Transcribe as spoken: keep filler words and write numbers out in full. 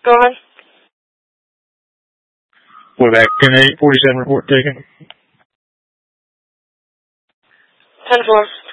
Go ahead. What back ten eight forty-seven report taken. ten four.